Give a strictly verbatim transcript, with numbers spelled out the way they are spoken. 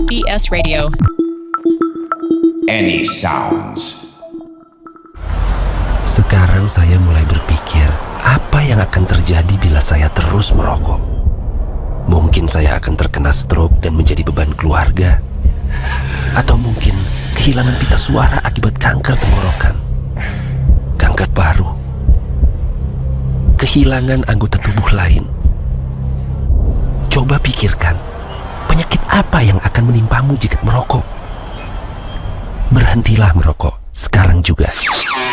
P S Radio. Any sounds. Sekarang saya mulai berpikir, apa yang akan terjadi bila saya terus merokok? Mungkin saya akan terkena stroke dan menjadi beban keluarga. Atau mungkin kehilangan pita suara akibat kanker tenggorokan. Kanker paru. Kehilangan anggota tubuh lain. Coba pikirkan, penyakit apa yang akan menimpamu jika merokok? Berhentilah merokok sekarang juga.